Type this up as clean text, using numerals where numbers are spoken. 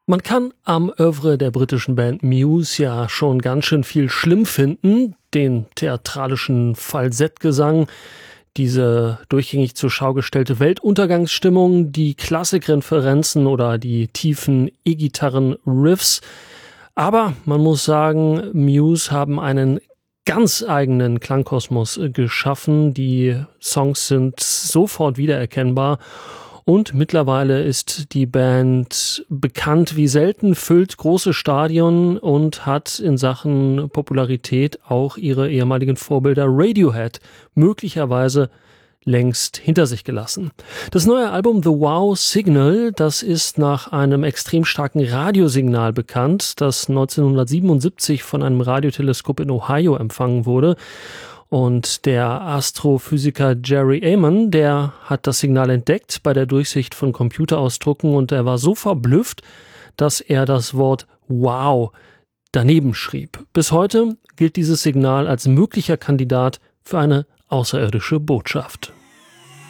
Man kann am Œuvre der britischen Band Muse ja schon ganz schön viel schlimm finden. Den theatralischen Falsettgesang, diese durchgängig zur Schau gestellte Weltuntergangsstimmung, die Klassikreferenzen oder die tiefen E-Gitarren-Riffs. Aber man muss sagen, Muse haben einen ganz eigenen Klangkosmos geschaffen. Die Songs sind sofort wiedererkennbar. Und mittlerweile ist die Band bekannt wie selten, füllt große Stadien und hat in Sachen Popularität auch ihre ehemaligen Vorbilder Radiohead möglicherweise längst hinter sich gelassen. Das neue Album The Wow Signal, das ist nach einem extrem starken Radiosignal bekannt, das 1977 von einem Radioteleskop in Ohio empfangen wurde. Und der Astrophysiker Jerry Amon, der hat das Signal entdeckt bei der Durchsicht von Computerausdrucken und er war so verblüfft, dass er das Wort Wow daneben schrieb. Bis heute gilt dieses Signal als möglicher Kandidat für eine außerirdische Botschaft.